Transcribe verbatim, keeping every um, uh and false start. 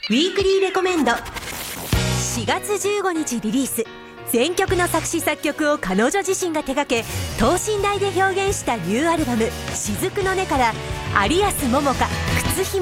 ウィークリーレコメンド。しがつじゅうごにちリリース、全曲の作詞作曲を彼女自身が手掛け等身大で表現したニューアルバム「雫の音」から有安桃香